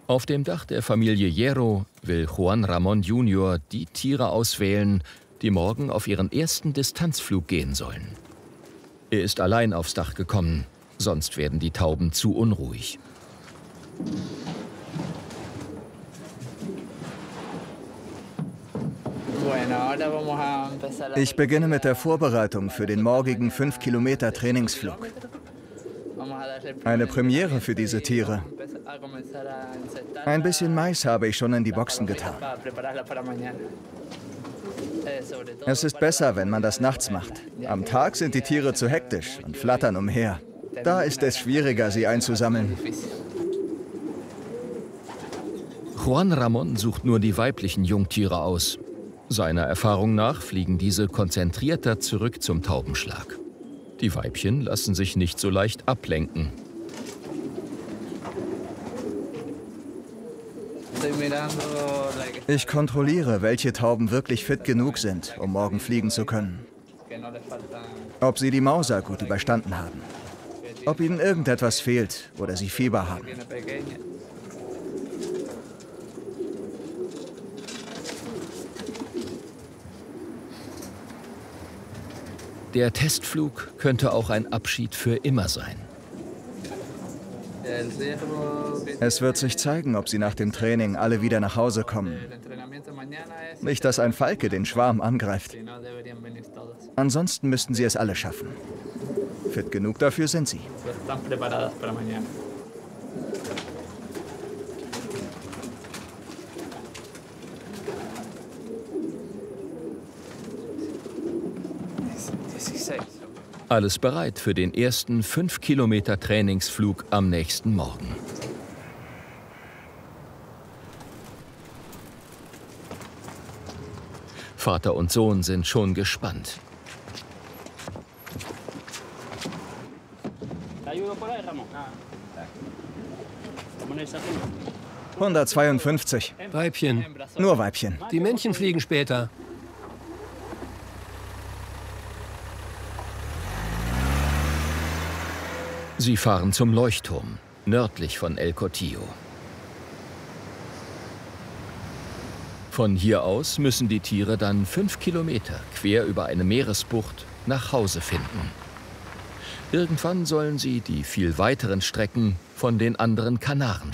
Auf dem Dach der Familie Hierro will Juan Ramón Jr. die Tiere auswählen, die morgen auf ihren ersten Distanzflug gehen sollen. Er ist allein aufs Dach gekommen, sonst werden die Tauben zu unruhig. Ich beginne mit der Vorbereitung für den morgigen 5 Kilometer Trainingsflug. Eine Premiere für diese Tiere. Ein bisschen Mais habe ich schon in die Boxen getan. Es ist besser, wenn man das nachts macht. Am Tag sind die Tiere zu hektisch und flattern umher. Da ist es schwieriger, sie einzusammeln. Juan Ramón sucht nur die weiblichen Jungtiere aus. Seiner Erfahrung nach fliegen diese konzentrierter zurück zum Taubenschlag. Die Weibchen lassen sich nicht so leicht ablenken. Ich kontrolliere, welche Tauben wirklich fit genug sind, um morgen fliegen zu können. Ob sie die Mauser gut überstanden haben. Ob ihnen irgendetwas fehlt oder sie Fieber haben. Der Testflug könnte auch ein Abschied für immer sein. Es wird sich zeigen, ob sie nach dem Training alle wieder nach Hause kommen. Nicht, dass ein Falke den Schwarm angreift. Ansonsten müssten sie es alle schaffen. Fit genug dafür sind sie. Alles bereit für den ersten 5 Kilometer Trainingsflug am nächsten Morgen. Vater und Sohn sind schon gespannt. 152. Weibchen. Nur Weibchen. Die Männchen fliegen später. Sie fahren zum Leuchtturm, nördlich von El Cotillo. Von hier aus müssen die Tiere dann 5 Kilometer quer über eine Meeresbucht nach Hause finden. Irgendwann sollen sie die viel weiteren Strecken von den anderen Kanaren